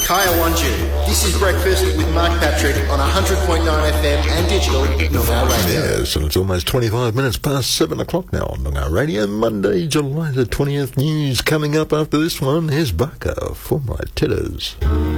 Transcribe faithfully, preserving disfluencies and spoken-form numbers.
Kaya Wanju. This is Breakfast with Mark Patrick on one hundred point nine F M and digital Noongar Radio. Yes, and it's almost twenty-five minutes past seven o'clock now on Noongar Radio. Monday, July the twentieth. News coming up after this one. Here's Barker for my titters.